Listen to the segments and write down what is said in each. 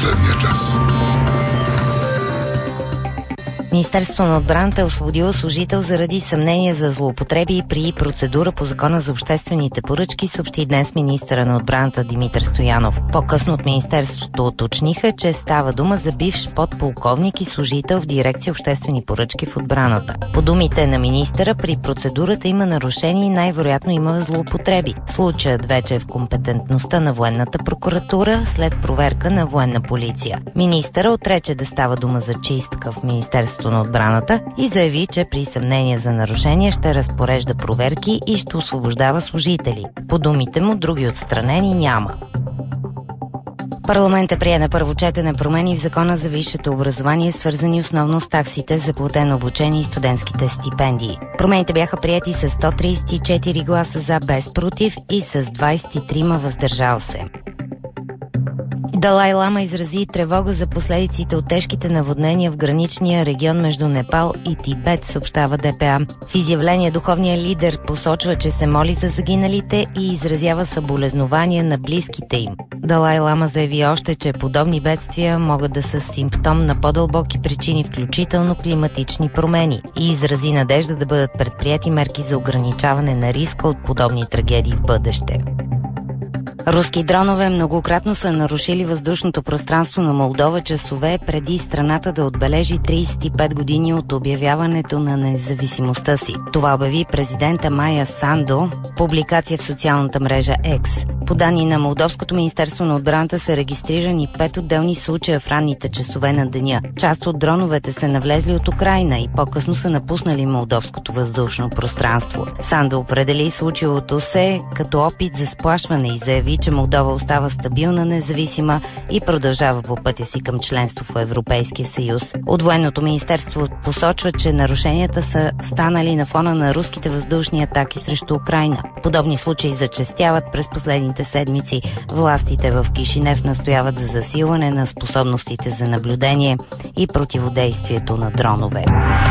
последния час. Министерството на отбраната е освободило служител заради съмнения за злоупотреби при процедура по Закона за обществените поръчки, съобщи днес министъра на отбраната Димитър Стоянов. По-късно от Министерството уточниха, че става дума за бивш подполковник и служител в дирекция обществени поръчки в отбраната. По думите на министъра, при процедурата има нарушения и най-вероятно има злоупотреби. Случаят вече е в компетентността на военната прокуратура след проверка на военна полиция. Министъра отрече да става дума за чистка в Министерството на отбраната и заяви, че при съмнение за нарушение ще разпорежда проверки и ще освобождава служители. По думите му, други отстранени няма. Парламентът прие на първо четене промени в Закона за висшето образование, свързани основно с таксите за платено обучение и студентските стипендии. Промените бяха приети с 134 гласа за, без против и с 23 въздържал се. Далай Лама изрази тревога за последиците от тежките наводнения в граничния регион между Непал и Тибет, съобщава ДПА. В изявление духовният лидер посочва, че се моли за загиналите и изразява съболезнования на близките им. Далай Лама заяви още, че подобни бедствия могат да са симптом на по-дълбоки причини, включително климатични промени, и изрази надежда да бъдат предприяти мерки за ограничаване на риска от подобни трагедии в бъдеще. Руски дронове многократно са нарушили въздушното пространство на Молдова часове преди страната да отбележи 35 години от обявяването на независимостта си. Това обяви президента Майя Сандо, публикация в социалната мрежа X. По данни на Молдовското министерство на отбраната са регистрирани 5 отделни случая в ранните часове на деня. Част от дроновете са навлезли от Украйна и по-късно са напуснали молдовското въздушно пространство. Сандо определи случилото се като опит за сплашване и заяви, че Молдова остава стабилна, независима и продължава по пътя си към членство в Европейския съюз. От военното министерство посочва, че нарушенията са станали на фона на руските въздушни атаки срещу Украйна. Подобни случаи зачестяват през последните седмици. Властите в Кишинев настояват за засилване на способностите за наблюдение и противодействието на дронове.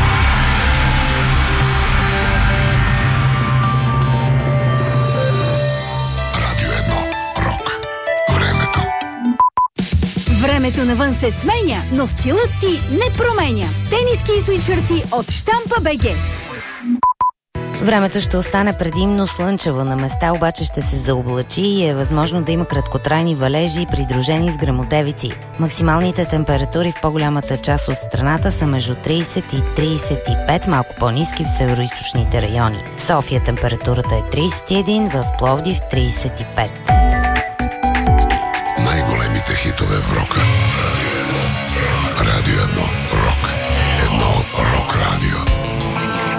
Времето навън се сменя, но стилът ти не променя. Тениски и свитшърти от Щампа БГ. Времето ще остане предимно слънчево, на места обаче ще се заоблачи и е възможно да има краткотрайни валежи, придружени с гръмотевици. Максималните температури в по-голямата част от страната са между 30 и 35, малко по-ниски в североизточните райони. В София температурата е 31, в Пловдив 35. Най-големите хитове в рока.